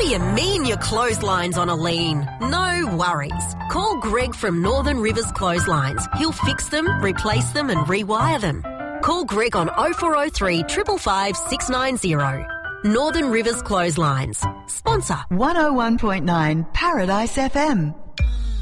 do you mean your clothesline's on a lean? No worries. Call Greg from Northern Rivers Clotheslines. He'll fix them, replace them and rewire them. Call Greg on 0403 555 690. Northern Rivers Clotheslines. Sponsor 101.9 Paradise FM.